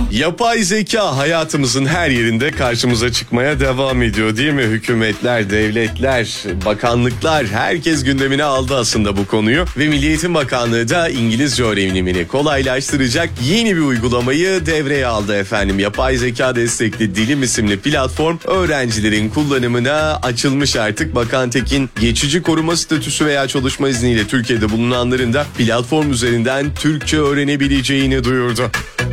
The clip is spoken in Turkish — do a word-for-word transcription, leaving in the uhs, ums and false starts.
Yapay zeka hayatımızın her yerinde karşımıza çıkmaya devam ediyor değil mi? Hükümetler, devletler, bakanlıklar, herkes gündemine aldı aslında bu konuyu. Ve Milli Eğitim Bakanlığı da İngilizce öğrenimini kolaylaştıracak yeni bir uygulamayı devreye aldı efendim. Yapay zeka destekli Dilim isimli platform öğrencilerin kullanımına açılmış artık. Bakan Tekin, geçici koruma statüsü veya çalışma izniyle Türkiye'de bulunanların da platform üzerinden Türkçe öğrenebileceğini duyurdu.